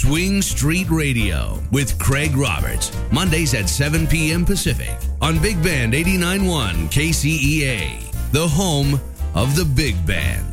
Swing Street Radio with Craig Roberts. Mondays at 7 p.m. Pacific on Big Band 89.1 KCEA, the home of the big band.